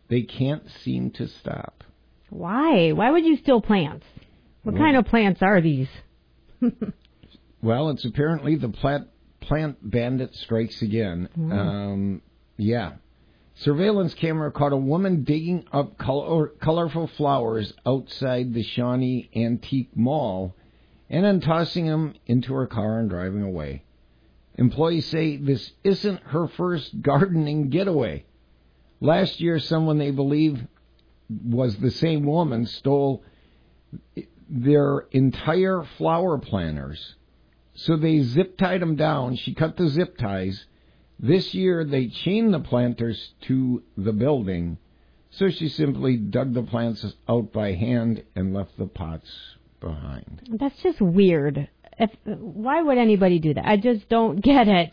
They can't seem to stop. Why? Why would you steal plants? What kind of plants are these? Well, it's apparently the plant bandit strikes again. Yeah. Surveillance camera caught a woman digging up colorful flowers outside the Shawnee Antique Mall and then tossing them into her car and driving away. Employees say this isn't her first gardening getaway. Last year, someone they believe was the same woman stole their entire flower planters. So they zip-tied them down. She cut the zip ties. This year, they chained the planters to the building, so she simply dug the plants out by hand and left the pots behind. That's just weird. Why would anybody do that? I just don't get it.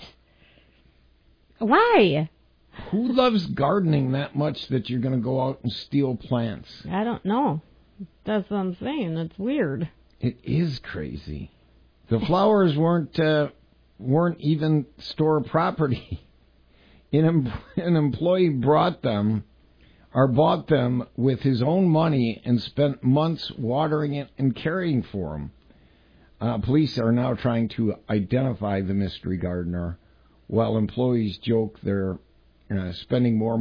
Why? Who loves gardening that much that you're going to go out and steal plants? I don't know. That's what I'm saying. That's weird. It is crazy. The flowers weren't even store property. An employee bought them with his own money and spent months watering it and caring for them. Police are now trying to identify the mystery gardener, while employees joke they're spending more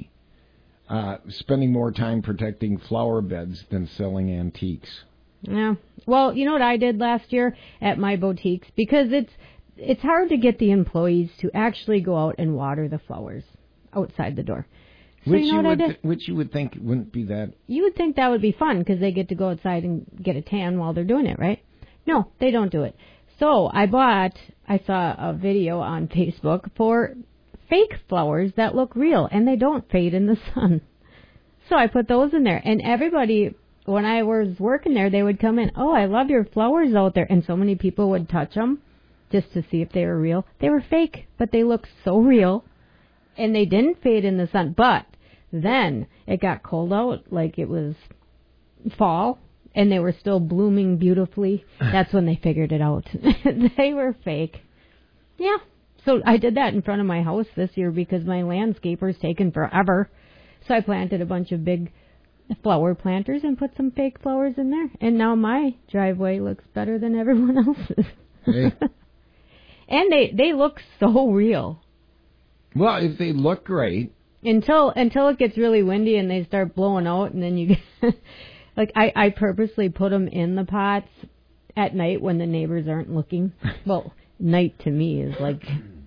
time protecting flower beds than selling antiques. Yeah. Well, you know what I did last year at my boutiques? Because it's hard to get the employees to actually go out and water the flowers outside the door. So which you would think wouldn't be that. You would think that would be fun because they get to go outside and get a tan while they're doing it, right? No, they don't do it. So I saw a video on Facebook for fake flowers that look real and they don't fade in the sun. So I put those in there, and everybody, when I was working there, they would come in, oh, I love your flowers out there. And so many people would touch them just to see if they were real. They were fake, but they looked so real. And they didn't fade in the sun. But then it got cold out, like it was fall, and they were still blooming beautifully. That's when they figured it out. They were fake. Yeah. So I did that in front of my house this year because my landscaper's taken forever. So I planted a bunch of big flower planters and put some fake flowers in there. And now my driveway looks better than everyone else's. Hey. And they look so real. Well, if they look great. Until it gets really windy and they start blowing out, and then you get... Like, I purposely put them in the pots at night when the neighbors aren't looking. Well, night to me is like,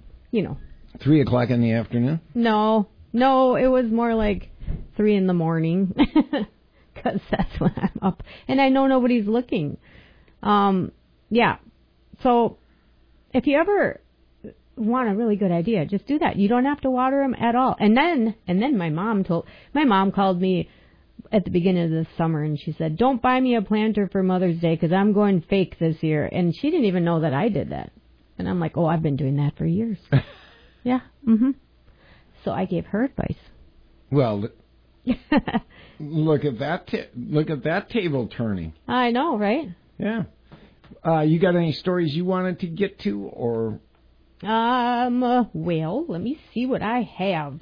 3 o'clock in the afternoon? No, it was more like 3 in the morning. Because that's when I'm up. And I know nobody's looking. Yeah. So, if you ever want a really good idea, just do that. You don't have to water them at all. And then my mom called me at the beginning of this summer, and she said, don't buy me a planter for Mother's Day because I'm going fake this year. And she didn't even know that I did that. And I'm like, oh, I've been doing that for years. Yeah. Mm-hmm. So I gave her advice. Well, look at that table turning. I know, right? Yeah. You got any stories you wanted to get to, or? Well, let me see what I have.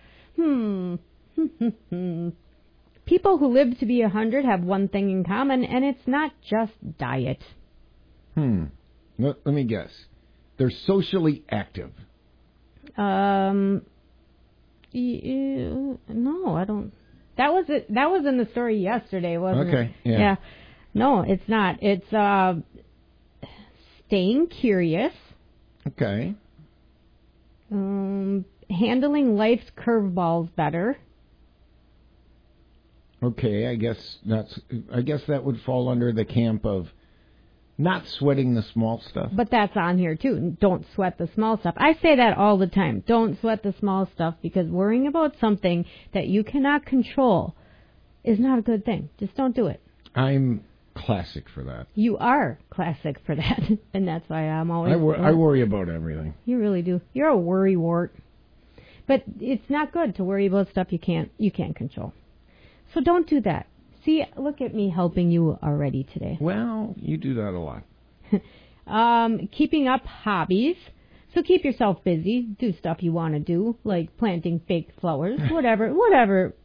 People who live to be 100 have one thing in common, and it's not just diet. Let me guess. They're socially active. No, I don't. That was in the story yesterday, wasn't it? Okay, yeah. No, it's not. It's staying curious. Okay. Handling life's curveballs better. Okay, I guess that would fall under the camp of not sweating the small stuff. But that's on here too. Don't sweat the small stuff. I say that all the time. Don't sweat the small stuff, because worrying about something that you cannot control is not a good thing. Just don't do it. I'm classic for that. You are classic for that, and that's why I'm always... I worry about everything. You really do. You're a worry wart. But it's not good to worry about stuff you can't control. So don't do that. See, look at me helping you already today. Well, you do that a lot. Keeping up hobbies. So keep yourself busy. Do stuff you want to do, like planting fake flowers, whatever